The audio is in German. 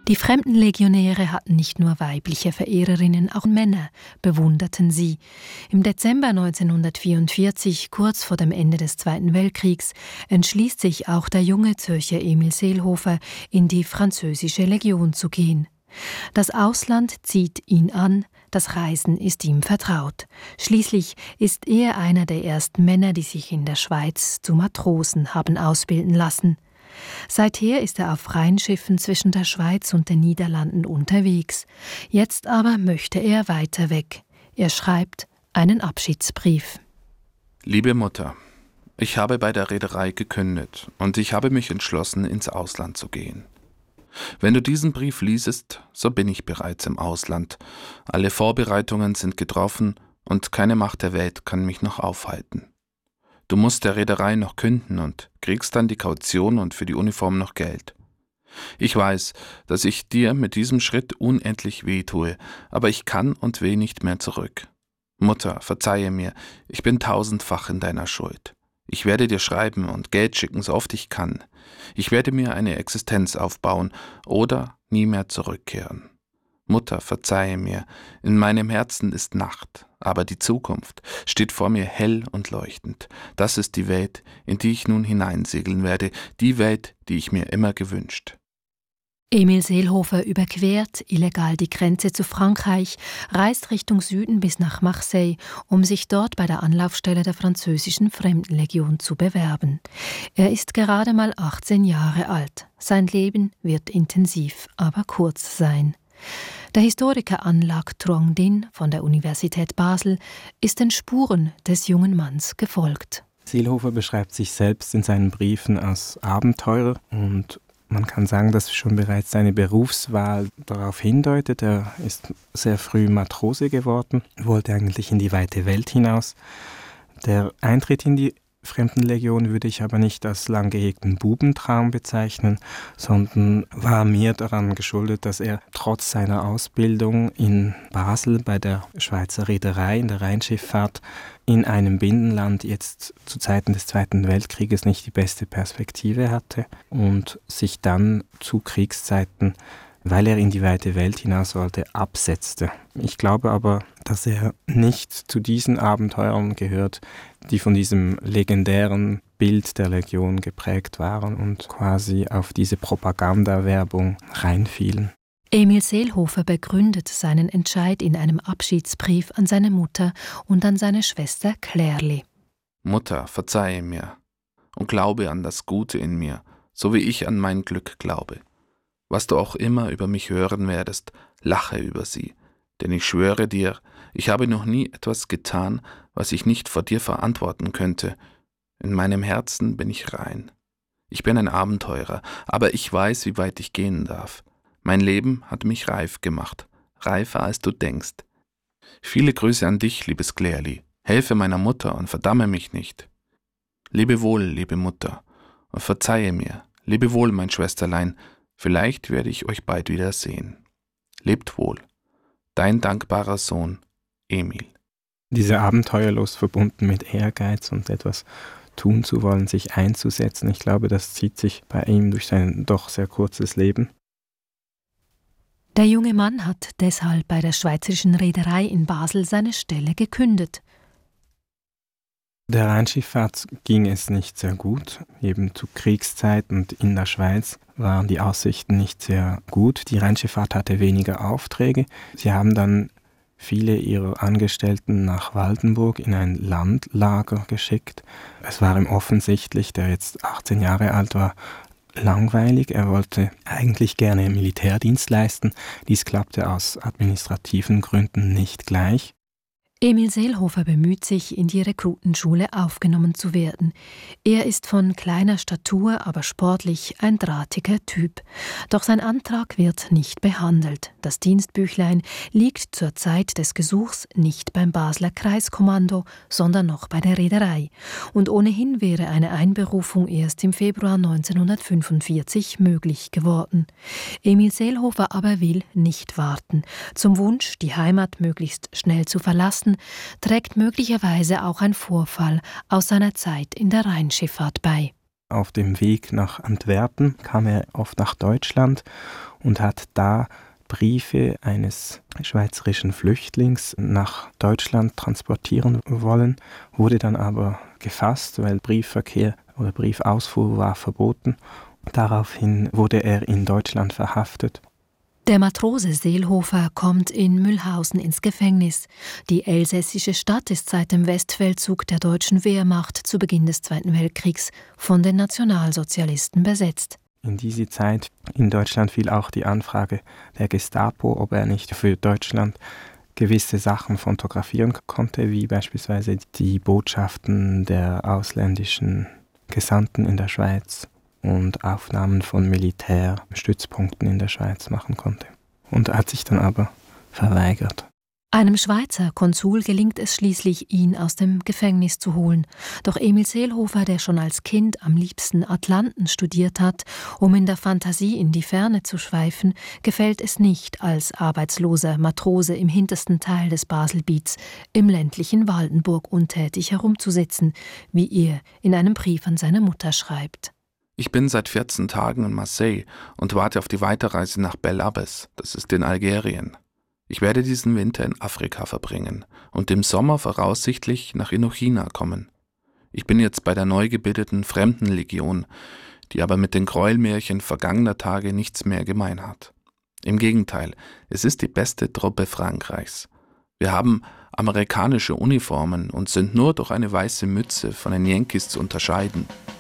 Die Fremdenlegionäre hatten nicht nur weibliche Verehrerinnen, auch Männer bewunderten sie. Im Dezember 1944, kurz vor dem Ende des Zweiten Weltkriegs, entschließt sich auch der junge Zürcher Emil Seelhofer, in die französische Legion zu gehen. Das Ausland zieht ihn an, das Reisen ist ihm vertraut. Schließlich ist er einer der ersten Männer, die sich in der Schweiz zu Matrosen haben ausbilden lassen. Seither ist er auf Rheinschiffen zwischen der Schweiz und den Niederlanden unterwegs. Jetzt aber möchte er weiter weg. Er schreibt einen Abschiedsbrief. Liebe Mutter, ich habe bei der Reederei gekündigt und ich habe mich entschlossen, ins Ausland zu gehen. Wenn du diesen Brief liesest, so bin ich bereits im Ausland. Alle Vorbereitungen sind getroffen und keine Macht der Welt kann mich noch aufhalten. Du musst der Reederei noch künden und kriegst dann die Kaution und für die Uniform noch Geld. Ich weiß, dass ich dir mit diesem Schritt unendlich wehtue, aber ich kann und will nicht mehr zurück. Mutter, verzeihe mir, ich bin tausendfach in deiner Schuld. Ich werde dir schreiben und Geld schicken, so oft ich kann. Ich werde mir eine Existenz aufbauen oder nie mehr zurückkehren. Mutter, verzeihe mir, in meinem Herzen ist Nacht, aber die Zukunft steht vor mir hell und leuchtend. Das ist die Welt, in die ich nun hineinsegeln werde, die Welt, die ich mir immer gewünscht. Emil Seelhofer überquert illegal die Grenze zu Frankreich, reist Richtung Süden bis nach Marseille, um sich dort bei der Anlaufstelle der französischen Fremdenlegion zu bewerben. Er ist gerade mal 18 Jahre alt. Sein Leben wird intensiv, aber kurz sein. Der Historiker Anlak Truong Dinh von der Universität Basel ist den Spuren des jungen Manns gefolgt. Seelhofer beschreibt sich selbst in seinen Briefen als Abenteurer und man kann sagen, dass schon bereits seine Berufswahl darauf hindeutet. Er ist sehr früh Matrose geworden, wollte eigentlich in die weite Welt hinaus. Der Eintritt in die Fremdenlegion würde ich aber nicht als lang gehegten Bubentraum bezeichnen, sondern war mehr daran geschuldet, dass er trotz seiner Ausbildung in Basel bei der Schweizer Reederei in der Rheinschifffahrt in einem Binnenland jetzt zu Zeiten des Zweiten Weltkrieges nicht die beste Perspektive hatte und sich dann zu Kriegszeiten, weil er in die weite Welt hinaus wollte, absetzte. Ich glaube aber, dass er nicht zu diesen Abenteurern gehört, die von diesem legendären Bild der Legion geprägt waren und quasi auf diese Propagandawerbung reinfielen. Emil Seelhofer begründet seinen Entscheid in einem Abschiedsbrief an seine Mutter und an seine Schwester Clairli. Mutter, verzeihe mir und glaube an das Gute in mir, so wie ich an mein Glück glaube. Was du auch immer über mich hören werdest, lache über sie, denn ich schwöre dir, ich habe noch nie etwas getan, was ich nicht vor dir verantworten könnte. In meinem Herzen bin ich rein. Ich bin ein Abenteurer, aber ich weiß, wie weit ich gehen darf. Mein Leben hat mich reif gemacht, reifer als du denkst. Viele Grüße an dich, liebes Clairli. Helfe meiner Mutter und verdamme mich nicht. Lebe wohl, liebe Mutter, und verzeihe mir. Lebe wohl, mein Schwesterlein. Vielleicht werde ich euch bald wieder sehen. Lebt wohl. Dein dankbarer Sohn, Emil. Diese Abenteuerlust verbunden mit Ehrgeiz und etwas tun zu wollen, sich einzusetzen, ich glaube, das zieht sich bei ihm durch sein doch sehr kurzes Leben. Der junge Mann hat deshalb bei der Schweizerischen Reederei in Basel seine Stelle gekündigt. Der Rheinschifffahrt ging es nicht sehr gut. Eben zu Kriegszeiten und in der Schweiz waren die Aussichten nicht sehr gut. Die Rheinschifffahrt hatte weniger Aufträge. Sie haben dann viele ihrer Angestellten nach Waldenburg in ein Landlager geschickt. Es war ihm offensichtlich, der jetzt 18 Jahre alt war, langweilig. Er wollte eigentlich gerne Militärdienst leisten. Dies klappte aus administrativen Gründen nicht gleich. Emil Seelhofer bemüht sich, in die Rekrutenschule aufgenommen zu werden. Er ist von kleiner Statur, aber sportlich ein drahtiger Typ. Doch sein Antrag wird nicht behandelt. Das Dienstbüchlein liegt zur Zeit des Gesuchs nicht beim Basler Kreiskommando, sondern noch bei der Reederei. Und ohnehin wäre eine Einberufung erst im Februar 1945 möglich geworden. Emil Seelhofer aber will nicht warten. Zum Wunsch, die Heimat möglichst schnell zu verlassen, trägt möglicherweise auch ein Vorfall aus seiner Zeit in der Rheinschifffahrt bei. Auf dem Weg nach Antwerpen kam er oft nach Deutschland und hat da Briefe eines schweizerischen Flüchtlings nach Deutschland transportieren wollen, wurde dann aber gefasst, weil Briefverkehr oder Briefausfuhr war verboten. Daraufhin wurde er in Deutschland verhaftet. Der Matrose Seelhofer kommt in Mühlhausen ins Gefängnis. Die elsässische Stadt ist seit dem Westfeldzug der deutschen Wehrmacht zu Beginn des Zweiten Weltkriegs von den Nationalsozialisten besetzt. In diese Zeit in Deutschland fiel auch die Anfrage der Gestapo, ob er nicht für Deutschland gewisse Sachen fotografieren konnte, wie beispielsweise die Botschaften der ausländischen Gesandten in der Schweiz und Aufnahmen von Militärstützpunkten in der Schweiz machen konnte. Und er hat sich dann aber verweigert. Einem Schweizer Konsul gelingt es schließlich, ihn aus dem Gefängnis zu holen. Doch Emil Seelhofer, der schon als Kind am liebsten Atlanten studiert hat, um in der Fantasie in die Ferne zu schweifen, gefällt es nicht, als arbeitsloser Matrose im hintersten Teil des Baselbiets im ländlichen Waldenburg untätig herumzusitzen, wie er in einem Brief an seine Mutter schreibt. Ich bin seit 14 Tagen in Marseille und warte auf die Weiterreise nach Bel Abbes, das ist in Algerien. Ich werde diesen Winter in Afrika verbringen und im Sommer voraussichtlich nach Indochina kommen. Ich bin jetzt bei der neu gebildeten Fremdenlegion, die aber mit den Gräuelmärchen vergangener Tage nichts mehr gemein hat. Im Gegenteil, es ist die beste Truppe Frankreichs. Wir haben amerikanische Uniformen und sind nur durch eine weiße Mütze von den Yankees zu unterscheiden.